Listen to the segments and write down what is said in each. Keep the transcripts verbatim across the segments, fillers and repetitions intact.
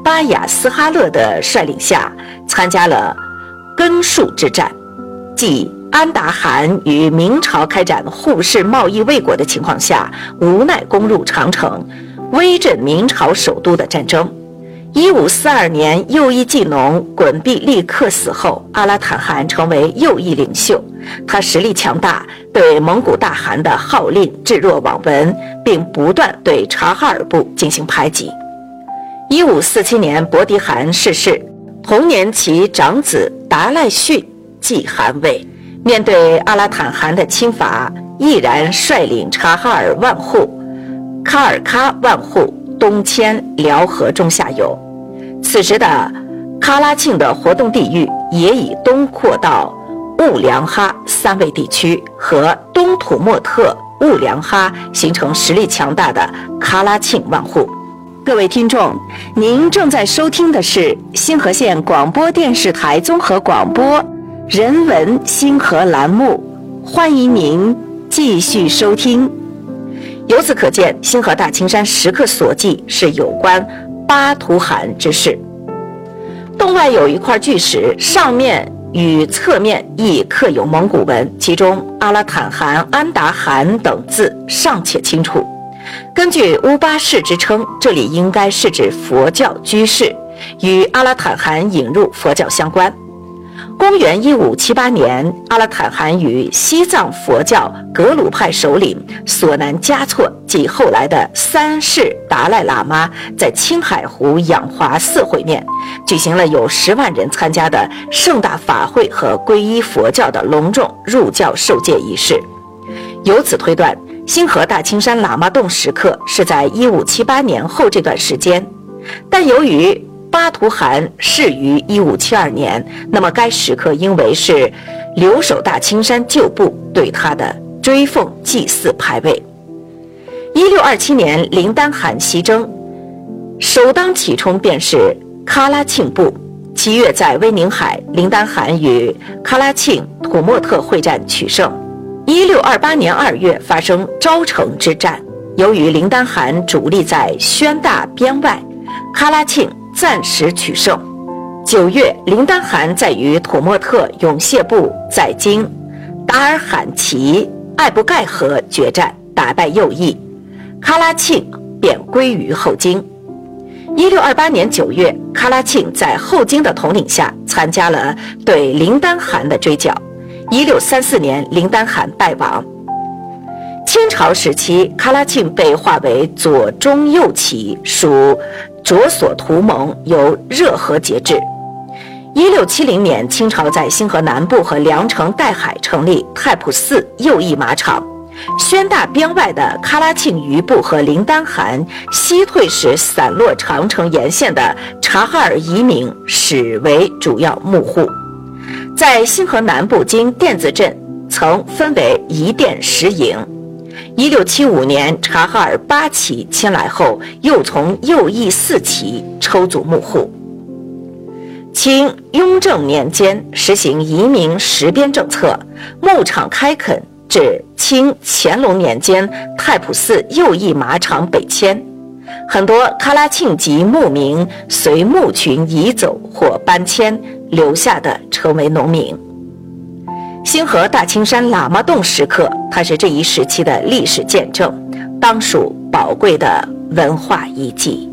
巴雅斯哈勒的率领下，参加了根戍之战，即安达汗与明朝开展互市贸易未果的情况下，无奈攻入长城，威震明朝首都的战争。一五四二年，右翼技农滚毕利克死后，阿拉坦汗成为右翼领袖。他实力强大，对蒙古大汗的号令置若罔闻，并不断对察哈尔部进行排挤。一五四七年，伯迪汗逝世，同年其长子达赖逊继汗位。面对阿拉坦汗的侵伐，毅然率领察哈尔万户、喀尔喀万户东迁辽河中下游。此时的喀拉沁的活动地域也以东扩到兀良哈三卫地区和东土默特兀良哈，形成实力强大的喀拉沁万户。各位听众，您正在收听的是星河县广播电视台综合广播人文星河栏目，欢迎您继续收听。由此可见，星河大青山时刻所记是有关巴图汗之事。洞外有一块巨石，上面与侧面亦刻有蒙古文，其中阿拉坦汗、安达汗等字尚且清楚。根据乌巴氏之称，这里应该是指佛教居士，与阿拉坦汗引入佛教相关。公元一五七八年，阿拉坦汗与西藏佛教格鲁派首领索南嘉措及后来的三世达赖喇嘛在青海湖养华寺会面，举行了有十万人参加的盛大法会和皈依佛教的隆重入教受戒仪式。由此推断，星河大青山喇嘛洞时刻是在一五七八年后这段时间，但由于巴图汗逝于一五七二年，那么该时刻应为是留守大青山旧部对他的追奉祭祀牌位。一六二七年，林丹汗西征，首当其冲便是喀拉沁部。七月在威宁海，林丹汗与喀拉沁、土默特会战取胜。一六二八年二月发生昭城之战，由于林丹汗主力在宣大边外，喀拉沁暂时取胜。九月，林丹汗在与土默特永谢部在京达尔罕旗艾布盖河决战，打败右翼，喀拉沁便归于后金。一六二八年九月，喀拉沁在后金的统领下参加了对林丹汗的追剿。一六三四年，林丹汗败亡。清朝时期，喀拉沁被划为左中右旗，属卓索图盟，由热河节制。一六七零年，清朝在星河南部和凉城岱海成立太普寺右翼马场。宣大边外的喀拉沁余部和林丹汗西退时散落长城沿线的察哈尔移民始为主要牧户。在星河南部经甸子镇曾分为一甸十营。一六七五年，察哈尔八旗迁来后，又从右翼四旗抽组牧户。清雍正年间实行移民实边政策，牧场开垦至清乾隆年间太普寺右翼马场北迁，很多喀拉沁籍牧民随牧群移走或搬迁，留下的成为农民。星河大青山喇嘛洞时刻，它是这一时期的历史见证，当属宝贵的文化遗迹。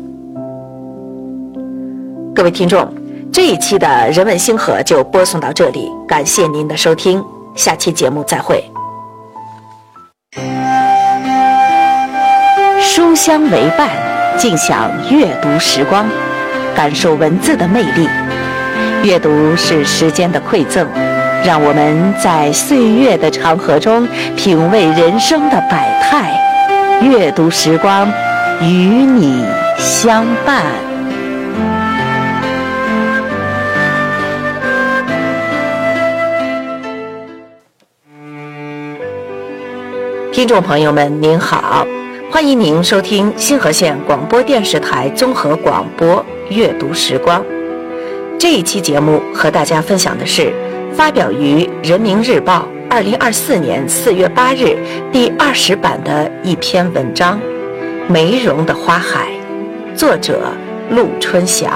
各位听众，这一期的人文星河就播送到这里，感谢您的收听，下期节目再会。书香为伴，尽享阅读时光，感受文字的魅力。阅读是时间的馈赠，让我们在岁月的长河中品味人生的百态。阅读时光，与你相伴。听众朋友们您好，欢迎您收听星河县广播电视台综合广播阅读时光。这一期节目和大家分享的是发表于人民日报二零二四年四月八日第二十版的一篇文章《梅荣的花海》，作者陆春祥。